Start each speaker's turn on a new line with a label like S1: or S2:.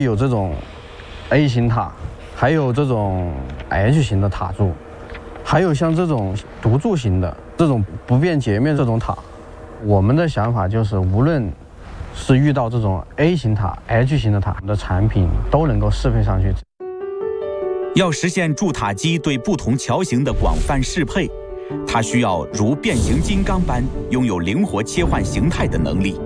S1: 有这种 A 型塔，还有这种 H 型的塔柱，还有像这种独柱型的这种不变截面这种塔。我们的想法就是，无论是遇到这种 A 型塔、H 型的塔，我们的产品都能够适配上去。
S2: 要实现筑塔机对不同桥型的广泛适配，它需要如变形金刚般拥有灵活切换形态的能力。